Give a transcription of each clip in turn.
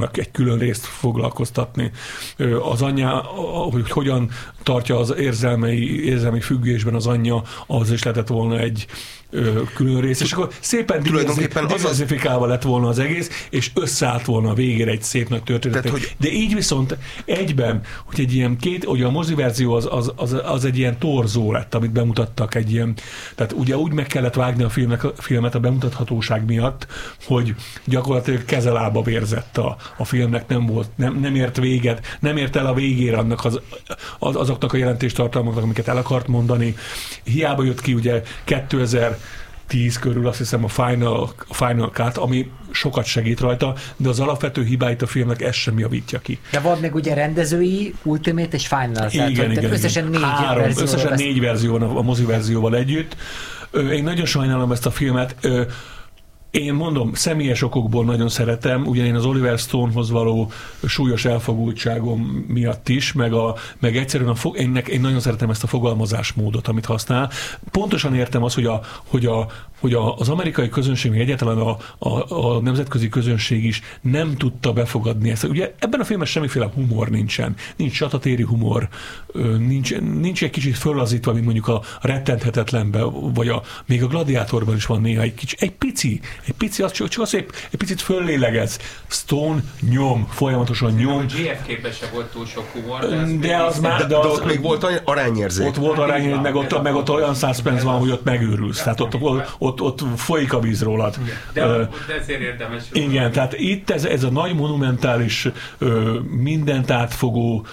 volna egy külön részt foglalkoztatni. Az anyja, hogy hogyan tartja az érzelmi függésben az anyja, ahhoz is lehetett volna egy külön rész, és akkor szépen diversifikálva lett volna az egész, és összeállt volna a végére egy szép nagy történet. De így viszont egyben, hogy egy ilyen ugye a moziverzió az egy ilyen torzó lett, amit bemutattak egy ilyen, tehát ugye úgy meg kellett vágni a filmet a bemutathatóság miatt, hogy gyakorlatilag kezelába vérzett a filmnek, nem ért véget, nem ért el a végére annak azoknak a jelentéstartalmaknak, amiket el akart mondani. Hiába jött ki ugye 2010 körül, azt hiszem, a Final Cut, ami sokat segít rajta, de az alapvető hibáit a filmnek ez sem javítja ki. De van még ugye rendezői, Ultimate és Final. Igen. Összesen 4 verzió van a mozi verzióval együtt. Én nagyon sajnálom ezt a filmet. Én mondom, személyes okokból nagyon szeretem, ugyan én az Oliver Stonehoz való súlyos elfogultságom miatt is, meg egyszerűen én nagyon szeretem ezt a fogalmazásmódot, amit használ. Pontosan értem azt, hogy az amerikai közönség, még egyáltalán a nemzetközi közönség is nem tudta befogadni ezt. Ugye ebben a filmben semmiféle humor nincsen. Nincs csatatéri humor, nincs egy kicsit fölazítva, mint mondjuk a Rettenthetetlenben, vagy még a Gladiátorban is van néha egy pici, az csak az, egy picit föllélegez. Stone folyamatosan nyom. A JFK-ben se volt túl sok humor. De ott még volt arányérzék. Ott volt arányérzék, meg ott olyan suspense van, hogy ott megőrülsz. Tehát ott folyik a víz rólad. De ezért érdemes. Igen, tehát itt ez a nagy monumentális, mindent átfogó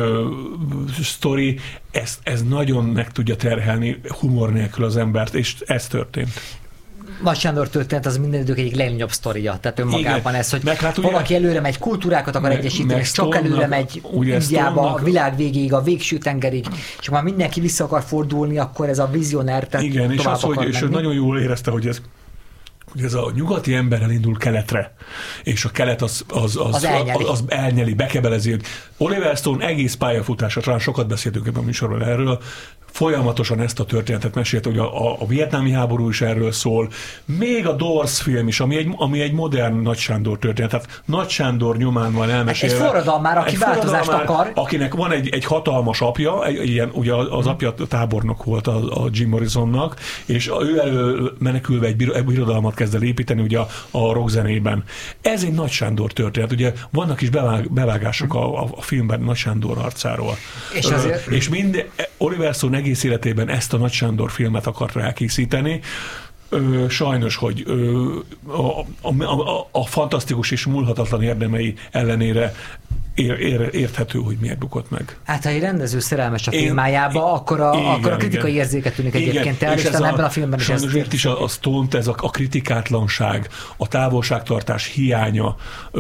sztori, ez nagyon meg tudja terhelni humor nélkül az embert, és ez történt. Nagy Sándor történet az minden idők egyik legnagyobb sztoria. Tehát önmagában igen. Ez, hogy valaki előre megy, kultúrákat akar egyesíteni, és csak előre megy Indiába, a világ végéig, a végső tengerig, és már mindenki vissza akar fordulni, akkor ez a vizioner, tehát igen, és az, hogy nagyon jól érezte, hogy ez a nyugati ember elindul keletre, és a kelet az elnyeli, bekebelezi. Oliver Stone egész pályafutása, talán sokat beszéltünk ebben a műsorban erről, folyamatosan ezt a történetet mesélte, hogy a vietnámi háború is erről szól, még a Doors film is, ami egy modern Nagy Sándor történet, tehát Nagy Sándor nyomán van elmesélve. Egy forradalmár, aki változást akar. Akinek van egy hatalmas apja, ilyen, ugye az apja tábornok volt a Jim Morrisonnak, és ő elől menekülve egy birodalmat kezd el építeni ugye a rockzenében. Ez egy Nagy Sándor történet, ugye vannak is bevágások a filmben Nagy Sándor arcáról. És Oliver Stone egész életében ezt a Nagy Sándor filmet akarta elkészíteni. Sajnos, hogy a fantasztikus és múlhatatlan érdemei ellenére érthető, hogy miért bukott meg. Hát, ha egy rendező szerelmes a filmájába, akkor a kritikai érzéket tűnik egyébként el, és ebben a filmben is sajnos ért is a Stone-t, ez a kritikátlanság, a távolságtartás hiánya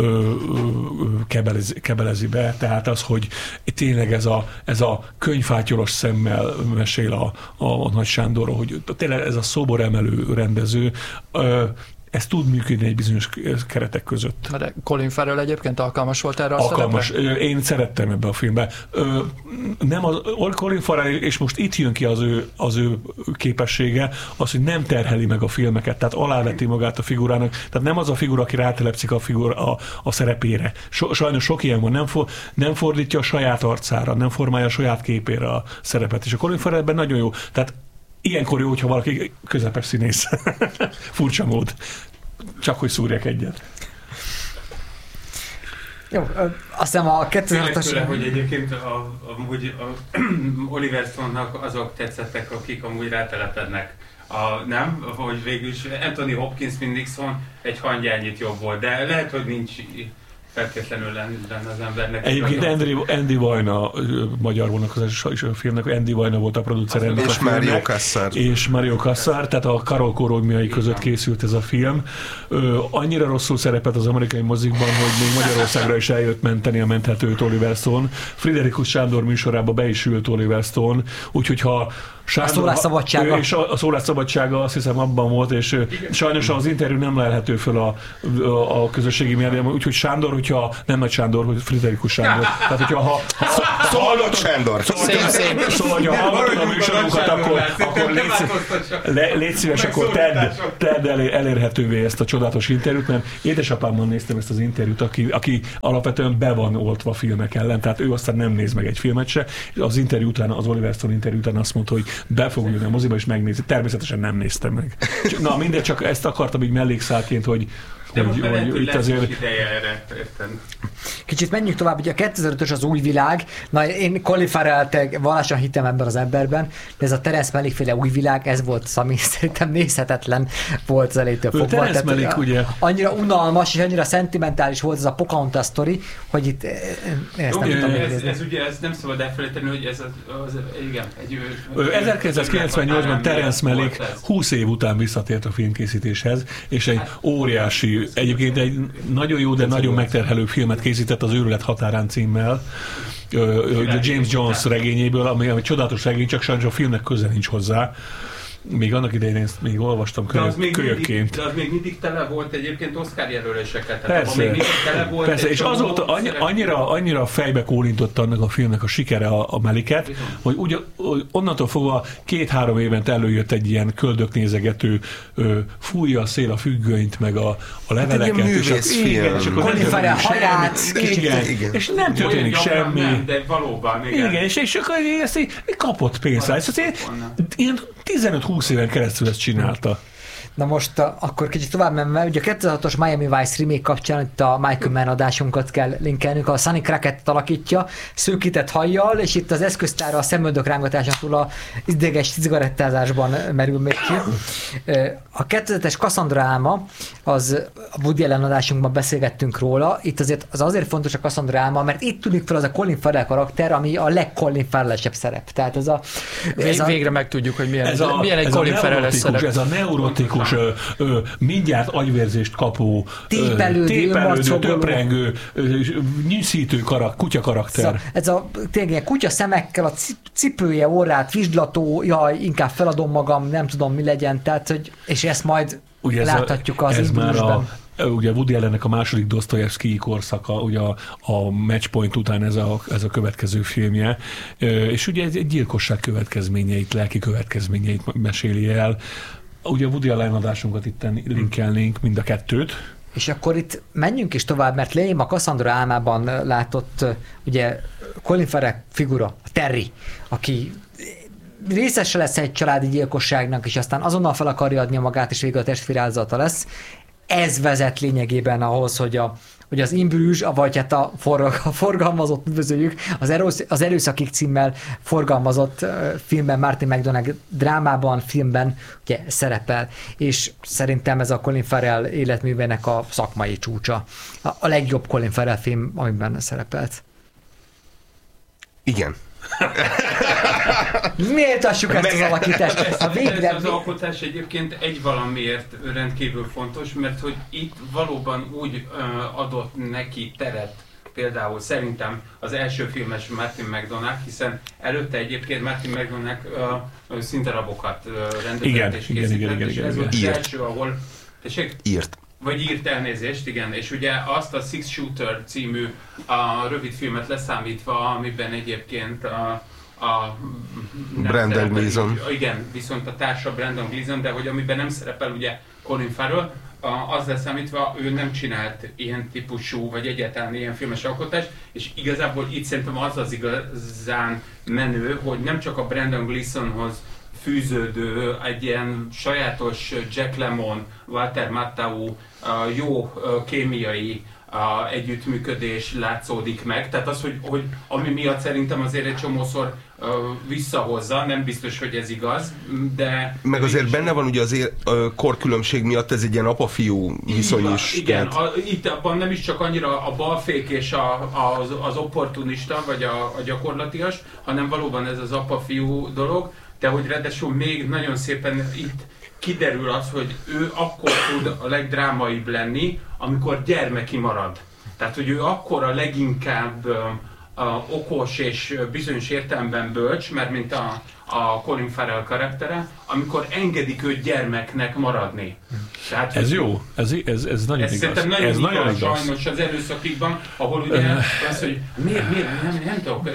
kebelezi be, tehát az, hogy tényleg ez a könyvfátyolos szemmel mesél a Nagy Sándorról, hogy tényleg ez a szoboremelő rendező, ez tud működni egy bizonyos keretek között. De Colin Farrell egyébként alkalmas volt erre a alkalmas. szerepre? Én szerettem ebbe a filmbe. Nem Colin Farrell, és most itt jön ki az ő képessége, az, hogy nem terheli meg a filmeket, tehát aláveti magát a figurának, tehát nem az a figura, aki rátelepszik a szerepére. Sajnos sok ilyen van, nem fordítja a saját arcára, nem formálja a saját képére a szerepet, és a Colin Farrellben nagyon jó. Tehát ilyenkor jó, hogyha valaki közepes színész. Furcsa mód. Csak hogy szúrjak egyet. Jó, azt hiszem a 2006-as... hogy egyébként amúgy Oliver Stone-nak azok tetszettek, akik amúgy rátelepednek. Nem? Hogy végülis Anthony Hopkins, mint Nixon egy hangyányit jobb volt, de lehet, hogy nincs feltétlenül lenne az embernek. Egyébként Andy Vajna, magyar volnak az a filmnek, Andy Vajna volt a producer ennek a filmnek. És Mario Kassar, tehát a Karol Korogmiai között készült ez a film. Annyira rosszul szerepelt az amerikai mozikban, hogy még Magyarországra is eljött menteni a menthetőt Oliver Stone. Friderikus Sándor műsorába be is ült Oliver Stone, úgyhogy ha Sándor, a szólásszabadsága. És a szólásszabadsága azt hiszem abban volt, és sajnos az interjú nem lelhető föl a közösségi médiában, úgyhogy Sándor, hogyha nem Nagy Sándor, hogy Friderikus Sándor. Tehát, hogyha Hallott Sándor. Szóval, ha hallgatod a műsorunkat, akkor akkor légy szíves, akkor tedd elérhetővé ezt a csodálatos interjút, mert édesapámmal néztem ezt az interjút, aki alapvetően be van oltva filmek ellen, tehát ő aztán nem néz meg egy filmet se, és az interjú után, az Oliver Stone interjú után azt mondta, hogy be fog jönni a moziba és megnézni. Természetesen nem néztem meg. Na mindegy, csak ezt akartam így mellékszálként, hogy itt azért... erre, Kicsit menjünk tovább, ugye a 2005-ös az új világ, na én Colin Farrell-t vallásan hittem ebben az emberben, de ez a Terence Malick féle új világ, ez volt, ami szerintem nézhetetlen volt az elétől fogva. Terence Malick, ugye? Annyira unalmas és annyira szentimentális volt ez a Pocahontas sztori, hogy itt ezt nem tudtam megnézni. Ez ugye, ezt nem szabad elfelejteni, hogy ez igen, egy... 1998-ban Terence Malick 20 év után visszatért a filmkészítéshez, és egy óriási, egyébként egy nagyon jó, de nagyon megterhelő filmet készített az Őrület határán címmel, James Jones regényéből, ami egy csodálatos regény, csak sajnos a filmnek köze nincs hozzá. Még annak idején ezt még olvastam kölyökként. De az még mindig tele volt egyébként Oscar jelöléseket. Persze, persze, és azóta annyira fejbe kólintott annak a filmnek a sikere a Malicket, hogy onnantól fogva 2-3 évente előjött egy ilyen köldöknézegető, fújja a szél a függönyt, meg a leveleket. Hát egy művészfilm. Colin Farrell haját. Igen, és nem történik semmi. Nem, de valóban, igen. És akkor ezt kapott pénzt. Ezt ilyen 15-20 éven keresztül ezt csinálta. Na most akkor kicsit tovább menve, ugye a 2006-os Miami Vice remake kapcsán itt a Michael Mann adásunkat kell linkelnünk, a Sonny Crockett alakítja, szűkített hajjal, és itt az eszköztára a szemöldök rángatásán túl a ideges cigarettázásban merül még ki. A 2005-es Cassandra álma, az a Woody Allen adásunkban beszélgettünk róla, itt azért fontos a Cassandra álma, mert itt tűnik fel az a Colin Farrell karakter, ami a legColin Farrell-esebb szerep. Tehát végre megtudjuk, hogy milyen egy Colin Farrell-es szerep. Ez a neurotikus, mindjárt agyvérzést kapó, tépelődő, töprengő, nyűszítő kutya karakter. Ez a tényleg kutya szemekkel, a cipője, orrát, vizslató, jaj, inkább feladom magam, nem tudom mi legyen, tehát, hogy, és ezt majd ugye láthatjuk az Impulse-ben. Ugye Woody Allennek a második Dostoyevsky korszaka, ugye a Matchpoint után ez a következő filmje, és ugye egy gyilkosság következményeit, lelki következményeit meséli el. Ugye a Woody Allen adásunkat itt linkelnénk mind a kettőt. És akkor itt menjünk is tovább, mert Liam a Cassandra álmában látott ugye Colin Farrell figura, a Terry, aki részese lesz egy családi gyilkosságnak, és aztán azonnal fel akarja adni magát, és végül a testvéráldozatta lesz. Ez vezet lényegében ahhoz, hogy az In Bruges, vagy hát a forgalmazott, üdvözöljük, az Erőszakig címmel forgalmazott filmben, Martin McDonagh drámában, filmben ugye szerepel, és szerintem ez a Colin Farrell életművének a szakmai csúcsa. A legjobb Colin Farrell film, amiben szerepelt. Igen. Méltassuk ezt az alakítást. Ez az alkotás egyébként egy valamiért rendkívül fontos, mert hogy itt valóban úgy adott neki teret, például szerintem az első filmes Martin McDonagh, hiszen előtte egyébként Martin McDonagh színtdarabokat rendezett és készített, és ez volt az első, ahol... írt elnézést, igen, és ugye azt a Six Shooter című a rövid filmet leszámítva, amiben egyébként a Brendan Gleeson. Igen, viszont a társa Brendan Gleeson, de hogy amiben nem szerepel ugye Colin Farrell, az leszámítva ő nem csinált ilyen típusú, vagy egyáltalán ilyen filmes alkotást, és igazából itt szerintem az igazán menő, hogy nem csak a Brendan Gleesonhoz fűződő, egy ilyen sajátos Jack Lemmon, Walter Matthau jó kémiai együttműködés látszódik meg. Tehát az, hogy ami miatt szerintem azért egy csomószor visszahozza, nem biztos, hogy ez igaz, de... Meg azért benne van ugye az korkülönbség miatt ez egy ilyen apa-fiú viszony is. Igen, itt abban nem is csak annyira a balfék és az opportunista, vagy a gyakorlatias, hanem valóban ez az apa-fiú dolog, de hogy ráadásul még nagyon szépen itt kiderül az, hogy ő akkor tud a legdrámaibb lenni, amikor gyermeki marad. Tehát, hogy ő akkor a leginkább okos és bizonyos értelemben bölcs, mert mint a Colin Farrell karaktere, amikor engedik őt gyermeknek maradni. Tehát, ez jó, ez nagyon igaz. Szerintem nagyon igaz, sajnos az erőszakikban, ahol ugye az, hogy miért nem tudok,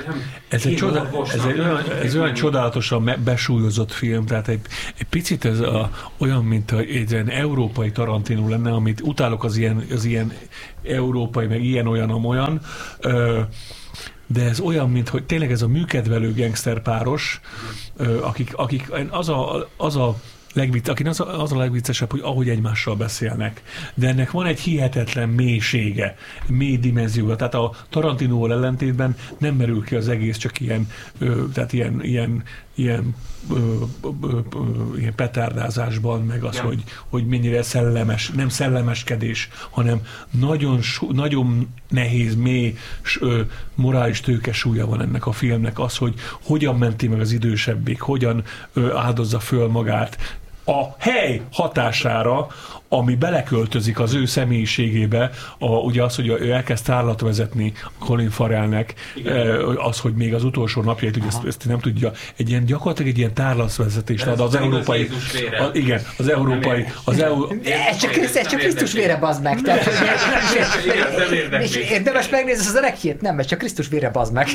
ez olyan csodálatosan besúlyozott film, tehát egy picit ez olyan, mint egy ilyen európai Tarantino lenne, amit utálok az ilyen európai, meg ilyen-olyan-amolyan, de ez olyan, mint hogy tényleg ez a műkedvelő gangster páros, akik az a legviccesebb, hogy ahogy egymással beszélnek. De ennek van egy hihetetlen mélysége, mély dimenziója. Tehát a Tarantinóval ellentétben nem merül ki az egész csak ilyen petárdázásban, meg az, hogy mennyire szellemes, nem szellemeskedés, hanem nagyon nehéz, mély morális tőkesúlya van ennek a filmnek. Az, hogy hogyan menti meg az idősebbik, hogyan áldozza föl magát a hely hatására, ami beleköltözik az ő személyiségébe, ugye az, hogy ő elkezd tárlat vezetni Colin Farrellnek, az, hogy még az utolsó napjait, ugye ezt nem tudja, gyakorlatilag egy ilyen tárlatvezetést ad az európai... Igen, az európai... Ez csak Krisztus vére, bazd meg! És érdemes megnézni az Erekiét? Nem, ez csak Krisztus vére, bazd meg!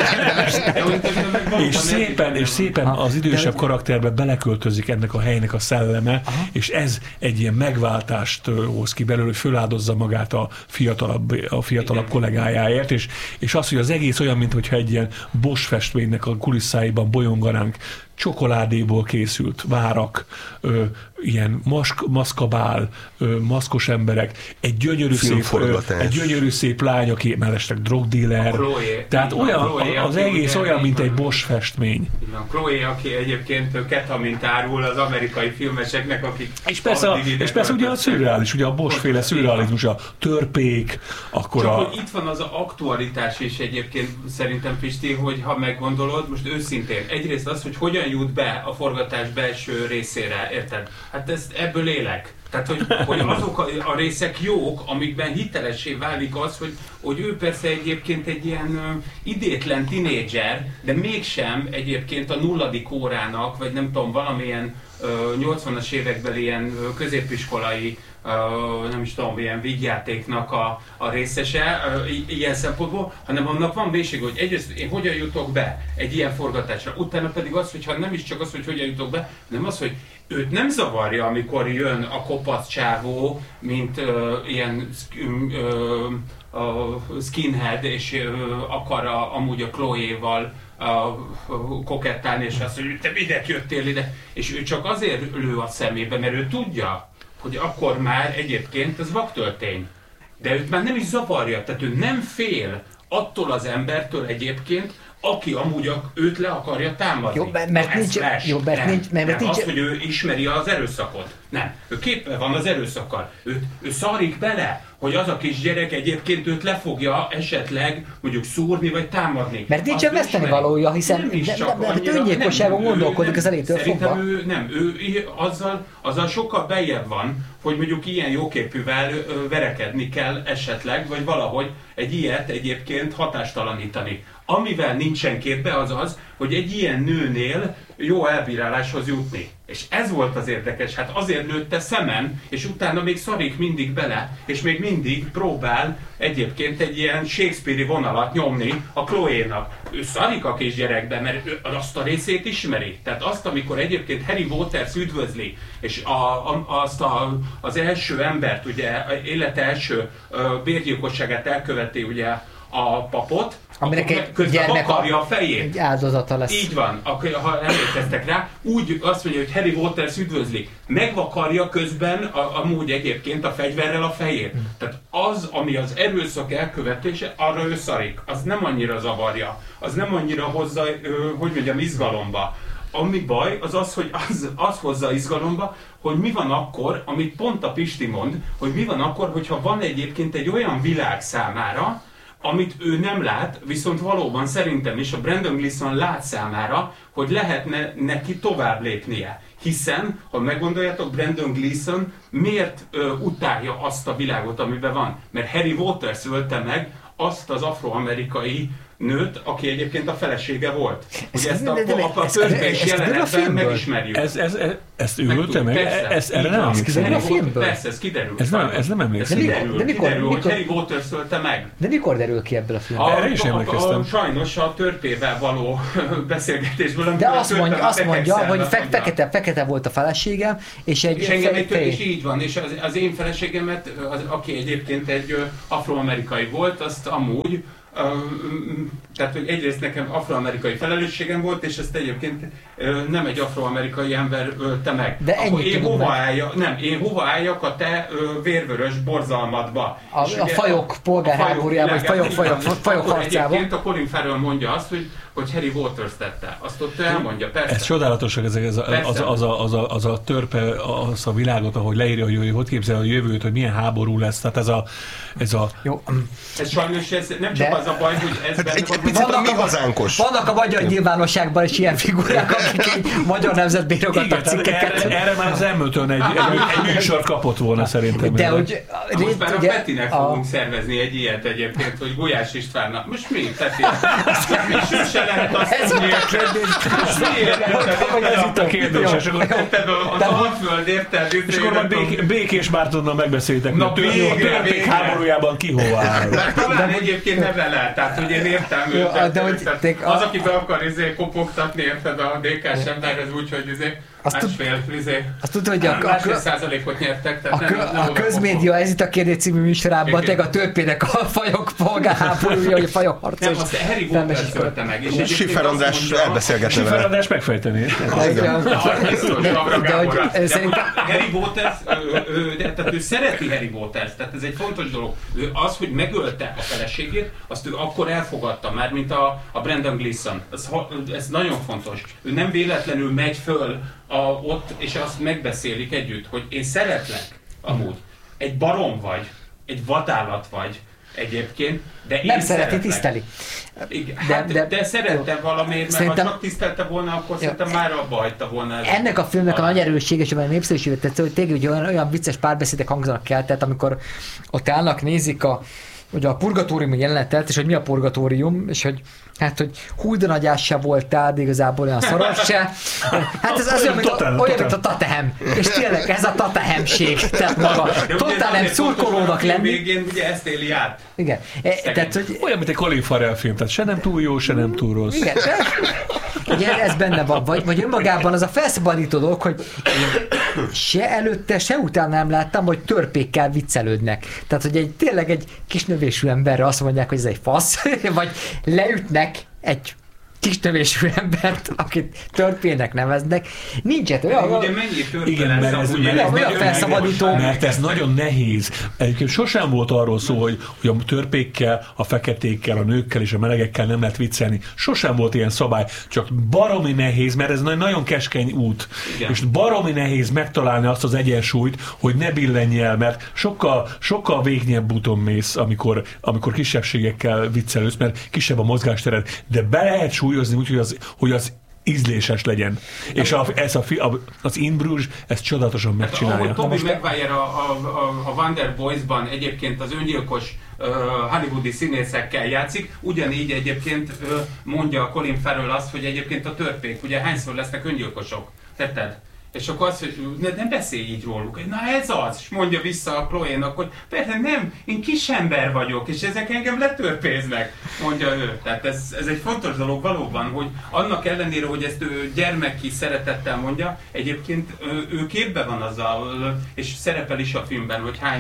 És szépen az idősebb karakterbe beleköltözik ennek a helynek a szelleme, és ez egy ilyen megváltást hoz ki belőle, hogy föláldozza magát a fiatalabb kollégájáért, és az, hogy az egész olyan, mintha egy ilyen Bosch festménynek a kulisszáiban bolyonganánk, csokoládéból készült várak, ilyen maszkabál, maszkos emberek, egy gyönyörű szép lány, aki mellesleg drogdíler. Tehát az egész olyan, mint egy Bosch festmény. Chloe, aki egyébként ketamint árul az amerikai filmeseknek, akik... És persze ugye a szürreális, ugye a Bosch-féle szürrealizmus, a törpék, akkor csak hogy itt van az aktualitás is egyébként szerintem, Pisti, hogy ha meggondolod, most őszintén, egyrészt az, hogy hogyan jut be a forgatás belső részére, érted? Hát ebből élek. Tehát, hogy azok a részek jók, amikben hitelessé válik az, hogy ő persze egyébként egy ilyen idétlen tinédzser, de mégsem egyébként a 0. órának, vagy nem tudom, valamilyen 80-as években ilyen középiskolai nem is tudom, ilyen vígjátéknak a részese ilyen szempontból, hanem annak van mélység, hogy egyrészt én hogyan jutok be egy ilyen forgatásra, utána pedig az, hogyha nem is csak az, hogy hogyan jutok be, hanem az, hogy őt nem zavarja, amikor jön a kopasz csávó, mint ilyen skinhead, és akar amúgy a Chloe-val kokettálni, és azt mondja, hogy te minek jöttél ide, és ő csak azért lő a szemébe, mert ő tudja, hogy akkor már egyébként ez vaktöltény. De őt már nem is zavarja, tehát ő nem fél attól az embertől egyébként, aki amúgy őt le akarja támadni. Jó, mert nincs... Az, hogy ő ismeri az erőszakot. Nem. Ő képben van az erőszakkal. Ő szarik bele, hogy az a kisgyerek egyébként őt le fogja esetleg mondjuk szúrni vagy támadni. Mert nincsen veszteni valója, hiszen öngyilkosságon gondolkodik az elétől fogva. Szerintem ő azzal sokkal beljebb van, hogy mondjuk ilyen jóképűvel verekedni kell esetleg, vagy valahogy egy ilyet egyébként hatástalanítani. Amivel nincsen képbe az, hogy egy ilyen nőnél jó elbíráláshoz jutni. És ez volt az érdekes, hát azért nőtte szemen, és utána még szarik mindig bele, és még mindig próbál egyébként egy ilyen Shakespeare-i vonalat nyomni a Chloe-nak. Ő szarik a kisgyerekbe, mert ő azt a részét ismeri. Tehát azt, amikor egyébként Harry Waters üdvözli, és az első embert, ugye élete első bérgyilkosságát elköveti ugye a papot, aminek egy gyermek a fejét. Egy áldozata lesz. Így van, ha emlékeztek rá, úgy azt mondja, hogy Harry Waters üdvözli. Megvakarja közben amúgy egyébként a fegyverrel a fejét. Tehát az, ami az erőszak elkövetése, arra ő szarik. Az nem annyira zavarja. Az nem annyira hozza, hogy mondjam, izgalomba. Ami baj, az, hogy az hozza izgalomba, hogy mi van akkor, amit pont a Pisti mond, hogy mi van akkor, hogyha van egyébként egy olyan világ számára, amit ő nem lát, viszont valóban szerintem is a Brendan Gleeson lát számára, hogy lehetne neki tovább lépnie. Hiszen, ha meggondoljátok, Brendan Gleeson miért utálja azt a világot, amiben van? Mert Harry Waters ölte meg azt az afroamerikai nőt, aki egyébként a felesége volt. Ugye ezt a törpés jelenetben megismerjük. Ezt űrölte meg? Erre nem emlékszem. Persze, ez kiderül. Ez nem emlékszem. Kiderül, hogy Harry Waters ölte meg. De mikor derül ki ebből a filmből? Erre is emlékeztem. Sajnos a törpével való beszélgetésből. De azt mondja, hogy fekete volt a feleségem, és és így van, és az én feleségemet, aki egyébként egy afroamerikai volt, azt amúgy, tehát hogy egyrészt nekem afroamerikai felelősségem volt, és ezt egyébként nem egy afroamerikai ember ölte meg. De akkor én hova álljak a te vérvörös borzalmadba. A fajok polgárháborújában, vagy fajok harcában. Egyébként a Colin Farrell mondja azt, hogy Harry Waters tette. Azt ott elmondja, persze. Ez csodálatosak, az a törpe, az a világot, ahogy leírja, hogy képzel a jövőt, hogy milyen háború lesz. Tehát ez a... Jó. Ez sajnos nem csak az a baj, hogy ez benne egy picit a mi hazánkos. Vannak a magyar nyilvánosságban is ilyen figurák, akik egy magyar nemzetbe írogattak cikkeket. Erre már az M5-ön egy műsor kapott volna szerintem. De hogy... Most már a Petinek fogunk szervezni egy ilyet egyébként, hogy Gulyás Istvánnak. Most mi, Peti? Sose lehet azt mondani. Ez itt a kérdés. Az Alföld, érted? És akkor majd Békés Mártonnal megbeszéltek, hogy a törpék háborújában ki hova áll. Talán egyébként nevelel, tehát hogy én értem őt. Az, aki be akar kopogtatni, érted a DK-s emberhez úgy, hogy azt tudod, hogy másfél százalékot nyertek. A közmédia, ez itt a Kérdés című műsorában, tényleg a törpének a fajok polgárháborúja, vagy a fajok harca. Nem, azt Harry Waters ölte meg. Schiffer András elbeszélgetne vele. Schiffer András megfejteni. Harry Waters, tehát ő szereti Harry Waters, tehát ez egy fontos dolog. Az, hogy megölte a feleségét, azt ő akkor elfogadta már, mint a Brendan Gleeson. Ez nagyon fontos. Ő nem véletlenül megy föl ott, és azt megbeszélik együtt, hogy én szeretlek amúgy. Egy barom vagy, egy vadállat vagy egyébként, de én nem szereti, tiszteli. De szerette valamiért, mert ha csak tisztelte volna, akkor szerintem már abba hagyta volna. Ennek a filmnek a nagy erőssége, és a népszerűséget tetsző, hogy tényleg olyan vicces párbeszédek hangzanak el, tehát amikor ott állnak, nézik ugye a purgatórium jelenetet, és hogy mi a purgatórium, és hogy hogy hú, de nagy se voltál, de igazából olyan szaros se. Hát ez olyan, mint a Tatehem. És tényleg ez a Tatehemség. Tehát maga. Totálem szurkolónak lenni. Végén ugye ezt éli át. Igen. Tehát, hogy... Olyan, mint egy Colin Farrell film, tehát se nem túl jó, se nem túl rossz. Igen. Ugye ez benne van, vagy önmagában az a felszabadító dolog, hogy se előtte, se utána nem láttam, hogy törpékkel viccelődnek. Tehát, hogy tényleg egy kis növésű emberre azt mondják, hogy ez egy fasz, vagy leütnek egy kis növésű embert, akit törpének neveznek. Nincs olyan... Ugye mennyi törpe lesz, olyan felszabadító. Mert ez nagyon nehéz. Egyébként sosem volt arról szó, hogy a törpékkel, a feketékkel, a nőkkel és a melegekkel nem lehet viccelni. Sosem volt ilyen szabály. Csak baromi nehéz, mert ez nagyon keskeny út. Igen. És baromi nehéz megtalálni azt az egyensúlyt, hogy ne billenj el, mert sokkal végnyebb úton mész, amikor kisebbségekkel viccelősz, mert kisebb a mozgástered, de be lehet súlyozni úgy, hogy az ízléses legyen. És az In Bruges ezt csodálatosan megcsinálja. Ahogy Tobey Maguire a Wonder Boys-ban egyébként az öngyilkos hollywoodi színészekkel játszik, ugyanígy egyébként mondja Colin Farrell azt, hogy egyébként a törpék, ugye hányszor lesznek öngyilkosok? Tetted? És akkor azt, hogy ne beszélj így róluk. Na ez az! És mondja vissza a Chloe-nak, hogy persze nem, én kisember vagyok, és ezek engem letörpéznek, mondja ő. Tehát ez egy fontos dolog valóban, hogy annak ellenére, hogy ezt ő gyermeki szeretettel mondja, egyébként ő képben van azzal, és szerepel is a filmben, hogy hány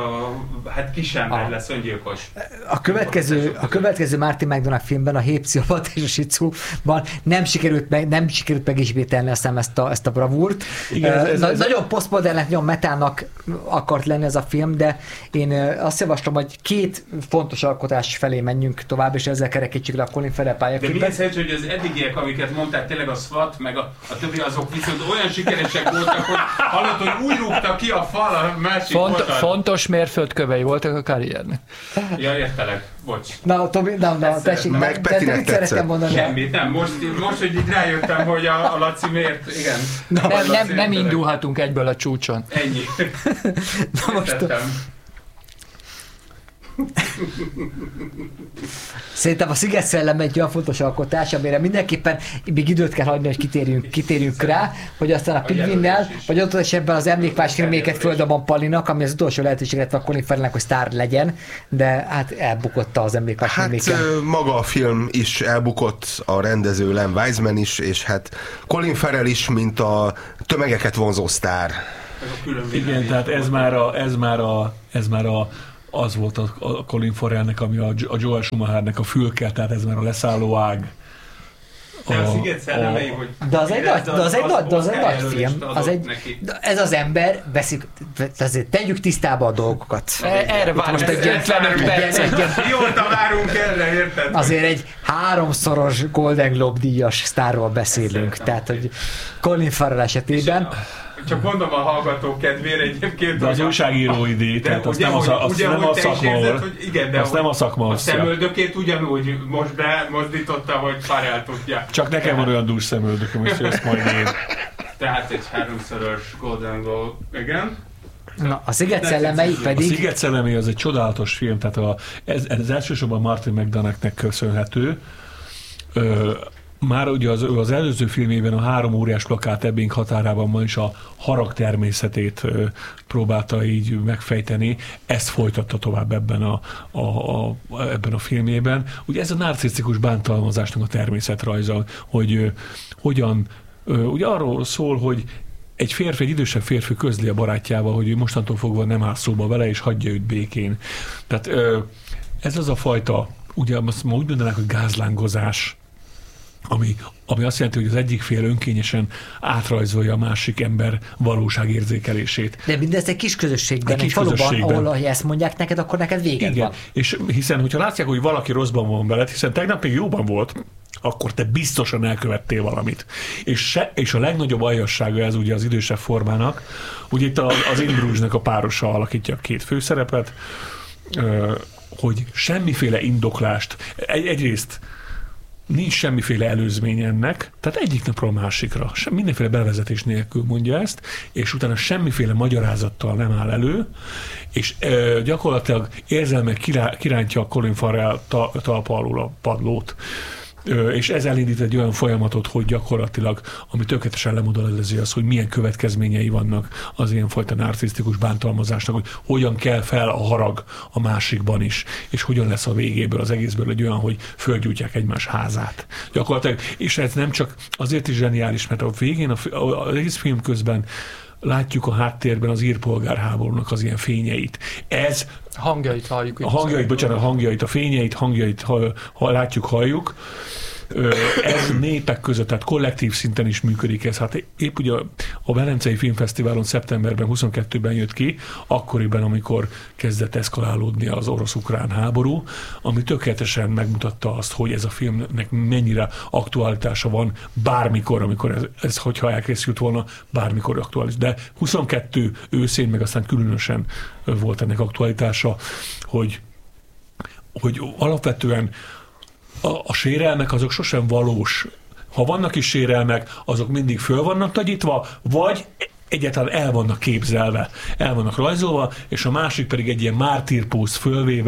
kisember lesz öngyilkos. A következő Martin McDonagh filmben, a Hépsziopata és a Sicuban nem sikerült megismételni ezt a bravúrt. Igen, nagyon posztmodernek, nagyon metának akart lenni ez a film, de én azt javaslom, hogy két fontos alkotás felé menjünk tovább, és ezzel kerekítsük le a Colin Farrell pályaképet. De milyen szerencsé, hogy az eddigiek, amiket mondták, tényleg a SWAT, meg a többi azok viszont olyan sikeresek voltak, hogy hallott, hogy úgy rúgta ki a fal a másik oldalt. Fontos mérföldkövei voltak a karriernek. Ja, értelek. Bocs. Na, Tobi, tessék, meg Petinek tetszett. Semmit, nem. Most, hogy így rájöttem, hogy a Laci miért, igen. Nem indulhatunk egyből a csúcson. Ennyi. Na most... Szerintem a Sziget Szellem egy olyan fontos alkotás, amire mindenképpen még időt kell hagyni, hogy kitérjünk rá, hogy aztán a Pingvinnel, vagy ott esetben az emlékvás filméket Földabban Palinak, ami az utolsó lehetőség lett a Colin Farrellnek, hogy sztár legyen, de hát elbukott az emlékvás filméken. Maga a film is elbukott, a rendező Len Wiseman is, és hát Colin Farrell is, mint a tömegeket vonzó sztár. Igen, tehát ez már az volt a Colin Farrellnek, ami a Joel Schumachernek a fülke, tehát ez már a leszálló ág. De az egy nagy film. Ez az ember, azért tegyük tisztába a dolgokat. Erre várunk most egy 55 percet. Mióta várunk erre, érted? Azért egy 3-szoros Golden Globe díjas sztárról beszélünk. Tehát, hogy Colin Farrell esetében... Csak mondom a hallgató kedvére egyébként. De az újságírói díj, tehát azt nem a szakma. A szemöldökét ugyanúgy most bemozdította, hogy Farrell tudja. Csak nekem van olyan dús szemöldököm, és ezt majd én. Tehát egy 3-szoros Golden Globe, igen. Na, a Sziget Szellemei pedig... A Sziget Szellemei az egy csodálatos film, tehát ez elsősorban Martin McDonaghnek köszönhető. Már ugye az előző filmében a 3 óriás plakát Ebbing határában ma is a harag természetét próbálta így megfejteni, ezt folytatta tovább ebben a filmében. Ugye ez a narcisztikus bántalmazásnak a természetrajza, hogy hogyan, ugye arról szól, hogy egy idősebb férfi közli a barátjával, hogy ő mostantól fogva nem áll szóba vele, és hagyja őt békén. Tehát ez az a fajta, ugye azt ma úgy mondanák, hogy gázlángozás, ami azt jelenti, hogy az egyik fél önkényesen átrajzolja a másik ember valóságérzékelését. De mindez egy kis közösségben, egy faluban, ahol ezt mondják neked, akkor neked véged van. És hiszen, hogyha látják, hogy valaki rosszban van veled, hiszen tegnap még jóban volt, akkor te biztosan elkövettél valamit. És a legnagyobb aljassága ez ugye az idősebb formának, ugye itt az In Bruges-nek a párosa alakítja a 2 főszerepet, hogy semmiféle indoklást, egyrészt nincs semmiféle előzmény ennek, tehát egyik napról a másikra, mindenféle bevezetés nélkül mondja ezt, és utána semmiféle magyarázattal nem áll elő, és gyakorlatilag érzelmek kirántja a Colin Farrell talpa alól a padlót. És ez elindít egy olyan folyamatot, hogy gyakorlatilag, ami tökéletesen lemodellezi az, hogy milyen következményei vannak az ilyenfajta narcisztikus bántalmazásnak, hogy hogyan kell fel a harag a másikban is, és hogyan lesz a végéből, az egészből egy olyan, hogy földgyújtják egymás házát. Gyakorlatilag, és ez nem csak azért is zseniális, mert a végén, az egész film közben látjuk a háttérben az ír polgárháborúnak az ilyen fényeit. Ez hangjait halljuk. A fényeit látjuk, halljuk. Ez népek között, tehát kollektív szinten is működik ez. Hát épp ugye a Velencei Filmfesztiválon szeptemberben 22-ben jött ki, akkoriban, amikor kezdett eszkalálódni az orosz-ukrán háború, ami tökéletesen megmutatta azt, hogy ez a filmnek mennyire aktualitása van bármikor, amikor ez hogyha elkészült volna, bármikor aktuális. De 22 őszén, meg aztán különösen volt ennek aktualitása, hogy alapvetően a sérelmek azok sosem valós. Ha vannak is sérelmek, azok mindig föl vannak nagyítva, vagy egyáltalán el vannak képzelve, el vannak rajzolva, és a másik pedig egy ilyen mártírpóz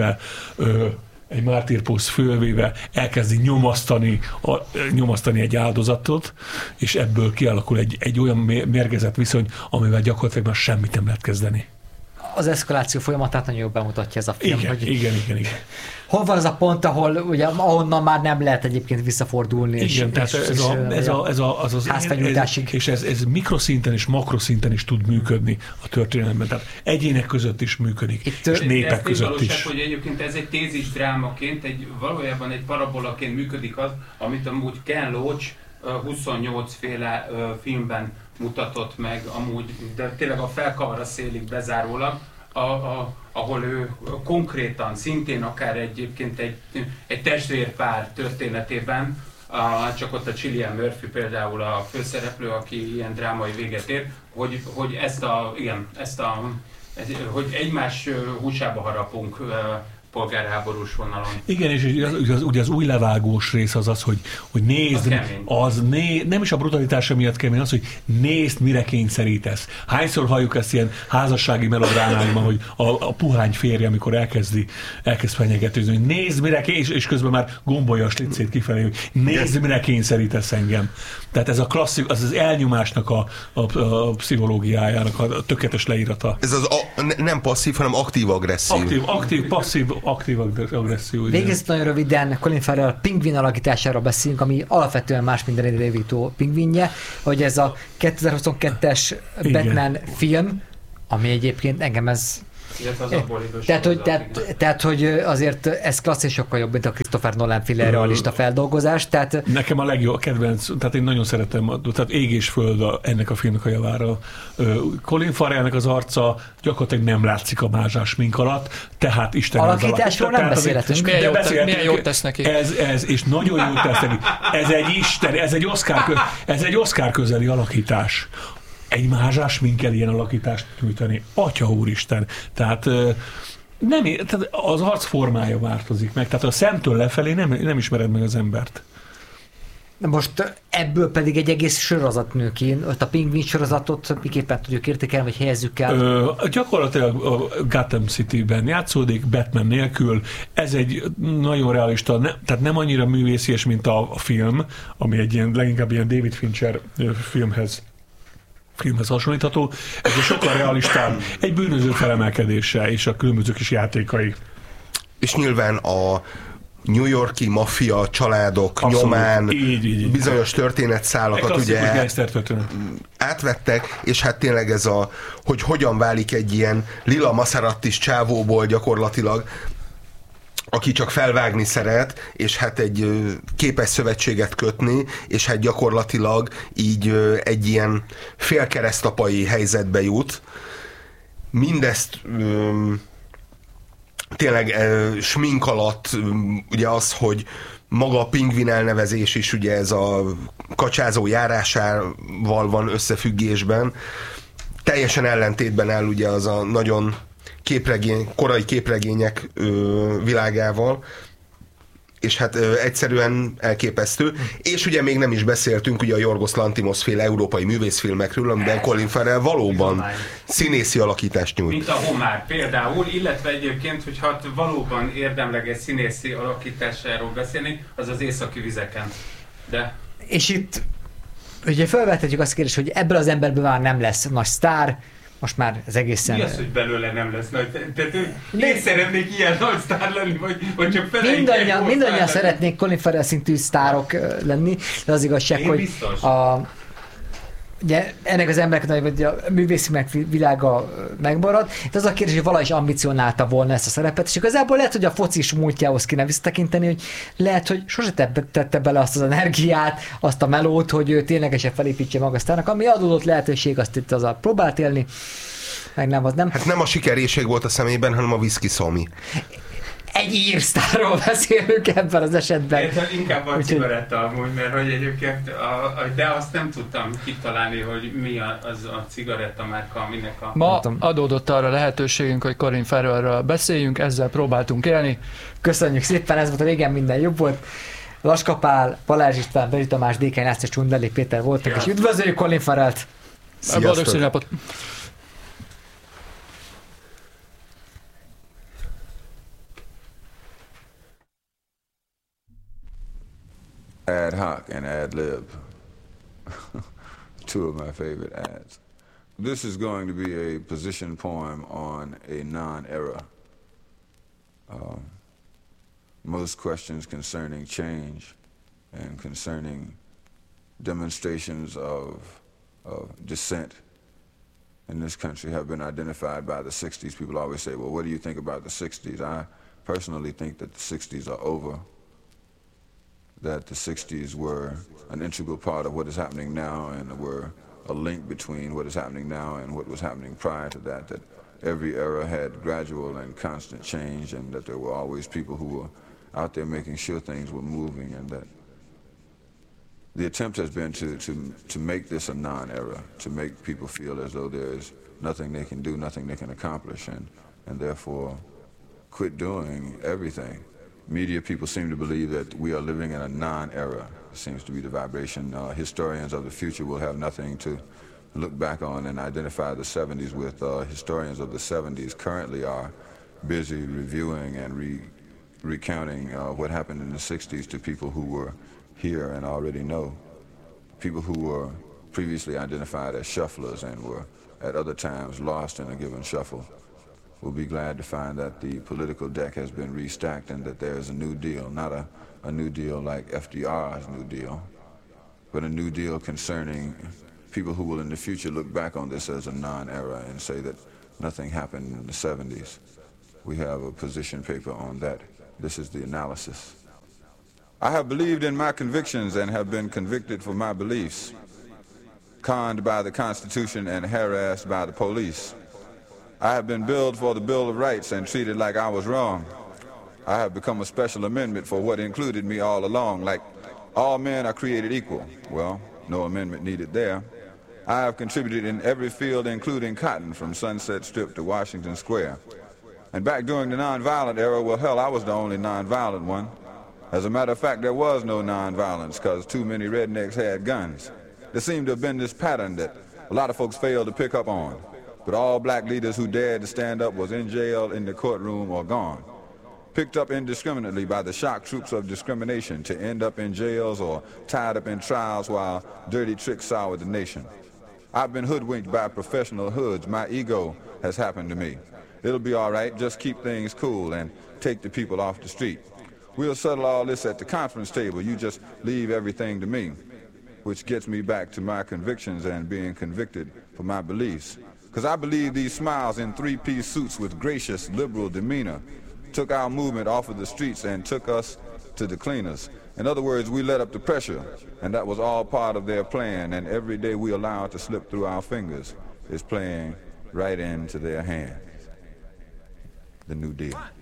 fölvéve elkezdi nyomasztani egy áldozatot, és ebből kialakul egy olyan mérgezett viszony, amivel gyakorlatilag már semmit nem lehet kezdeni. Az eszkaláció folyamatát nagyon jól bemutatja ez a film. Igen. Hol van az a pont, ahonnan már nem lehet egyébként visszafordulni? Igen, tehát az házfegyújtásig. És ez mikroszinten és makroszinten is tud működni a történelemben. Tehát egyének között is működik, és népek között is. Hogy egyébként ez egy tézis drámaként, valójában egy parabolaként működik az, amit amúgy Ken Loach 28 féle filmben mutatott meg amúgy, de tényleg a Felkavar a szélig bezárólag, ahol ő konkrétan, szintén akár egyébként egy testvérpár történetében, csak ott a Cillian Murphy például a főszereplő, aki ilyen drámai véget ér, hogy hogy egymás húsába harapunk polgárháborús vonalon. Igen, és ugye az új levágós rész az, hogy nézd, nem is a brutalitása miatt kemény, az, hogy nézd, mire kényszerítesz. Hányszor halljuk ezt ilyen házassági melodrámákban, hogy a puhány férje, amikor elkezd fenyegetőzni, hogy nézd, mire és közben már gombolja a slicét kifelé, hogy nézd, mire kényszerítesz engem. Tehát ez a klasszik, az elnyomásnak a pszichológiájának a tökéletes leírata. Ez nem passzív, hanem aktív agresszió. Aktív agresszió. Végül nagyon röviden Colin Farrell pingvin alakításáról beszélünk, ami alapvetően más minden egy Revito pingvinje, hogy ez a 2022-es Batman film, ami egyébként engem ez... Tehát, hogy azért ez klasszis sokkal jobb, mint a Christopher Nolan féle realista feldolgozás. Tehát... Nekem a legjobb kedvenc, tehát én nagyon szeretem, tehát ég és föld ennek a filmnek a javára. Colin Farrellnek az arca gyakorlatilag nem látszik a mázsás mink alatt, tehát Isten alakításról nem beszélhetünk. Milyen jót tesz neki? Ez, és nagyon jót tesz neki. Ez egy Isten, ez egy Oscar közeli alakítás. Egy mázsás minkkel ilyen alakítást nyújtani. Atya úristen. Tehát az arc formája változik meg. Tehát a szemtől lefelé nem ismered meg az embert. Most ebből pedig egy egész sorozat nő ki. A Pingvin sorozatot miképpen tudjuk értékelni, vagy helyezzük el? Gyakorlatilag a Gotham City-ben játszódik, Batman nélkül. Ez egy nagyon realista, tehát nem annyira művészies, mint a film, ami egy leginkább ilyen David Fincher filmhez hasonlítható. Ez egy sokkal realistább, egy bűnöző felemelkedése és a különböző kis játékai. És nyilván a New York-i maffia családok abszolút, nyomán így. Bizonyos történetszálakat ugye átvettek, és hát tényleg ez hogy hogyan válik egy ilyen Lila Maserattis csávóból gyakorlatilag, aki csak felvágni szeret, és hát egy képes szövetséget kötni, és hát gyakorlatilag így egy ilyen félkeresztapai helyzetbe jut. Mindezt tényleg smink alatt ugye az, hogy maga a pingvin elnevezés is ugye ez a kacsázó járásával van összefüggésben. Teljesen ellentétben áll ugye az a nagyon korai képregények világával, és hát egyszerűen elképesztő. És ugye még nem is beszéltünk ugye a Yorgos Lanthimos féle európai művészfilmekről, amiben Colin Farrell valóban színészi alakítást nyújt. Mint a Homár például, illetve egyébként, hogyha valóban érdemleges színészi alakításáról beszélni, az az Északi vizeken. De... És itt ugye felvethetjük azt a kérdést, hogy ebből az emberből már nem lesz nagy sztár, most már ez egészen... Mi az, hogy belőle nem lesz nagy? Tehát én szeretnék ilyen nagy sztár lenni, vagy csak mindannyian szeretnék Colin Farrell szintű sztárok lenni, de az igazság, hogy ugye ennek az embernek vagy a művészi világa megmarad. De az a kérdés, hogy valahogy is ambicionálta volna ezt a szerepet, és igazából lehet, hogy a focis múltjához kéne visszatekinteni, hogy lehet, hogy sose tette bele azt az energiát, azt a melót, hogy ő ténylegesen felépítse magasztának, ami adódott lehetőség, azt itt az próbált élni, meg nem, az nem. Hát nem a sikeréség volt a szemében, hanem a whisky szomi. Egy írsztárról beszélünk ebben az esetben. Én inkább a cigaretta amúgy, mert hogy egyébként, de azt nem tudtam kitalálni, hogy mi az a cigaretta márka, aminek a... Ma adódott arra lehetőségünk, hogy Colin Farrellről beszéljünk, ezzel próbáltunk élni. Köszönjük szépen, ez volt a Régen minden jobb volt. Laska Pál, Balázs István, Beri Tamás, Dékeny László, Csundeli Péter voltak, és üdvözöljük Colin Farrellt! Boldog szülinapot! Ad hoc and ad lib. Two of my favorite ads. This is going to be a position poem on a non-era. Most questions concerning change and concerning demonstrations of dissent in this country have been identified by the 60s. People always say, well, what do you think about the 60s? I personally think that the 60s are over. That the 60s were an integral part of what is happening now and were a link between what is happening now and what was happening prior to that, that every era had gradual and constant change and that there were always people who were out there making sure things were moving, and that the attempt has been to make this a non-era, to make people feel as though there is nothing they can do, nothing they can accomplish, and therefore quit doing everything. Media people seem to believe that we are living in a non-era. It seems to be the vibration. Historians of the future will have nothing to look back on and identify the 70s with. Historians of the 70s currently are busy reviewing and recounting what happened in the 60s to people who were here and already know. People who were previously identified as shufflers and were at other times lost in a given shuffle will be glad to find that the political deck has been restacked and that there is a new deal, not a new deal like FDR's New Deal, but a new deal concerning people who will in the future look back on this as a non-era and say that nothing happened in the 70s. We have a position paper on that. This is the analysis. I have believed in my convictions and have been convicted for my beliefs, conned by the Constitution and harassed by the police. I have been billed for the Bill of Rights and treated like I was wrong. I have become a special amendment for what included me all along, like all men are created equal. Well, no amendment needed there. I have contributed in every field, including cotton, from Sunset Strip to Washington Square. And back during the nonviolent era, well, hell, I was the only nonviolent one. As a matter of fact, there was no nonviolence because too many rednecks had guns. There seemed to have been this pattern that a lot of folks failed to pick up on. But all black leaders who dared to stand up was in jail, in the courtroom, or gone. Picked up indiscriminately by the shock troops of discrimination to end up in jails or tied up in trials while dirty tricks soured the nation. I've been hoodwinked by professional hoods. My ego has happened to me. It'll be all right. Just keep things cool and take the people off the street. We'll settle all this at the conference table. You just leave everything to me, which gets me back to my convictions and being convicted for my beliefs. Because I believe these smiles in three-piece suits with gracious, liberal demeanor took our movement off of the streets and took us to the cleaners. In other words, we let up the pressure, and that was all part of their plan, and every day we allow it to slip through our fingers is playing right into their hand. The New Deal.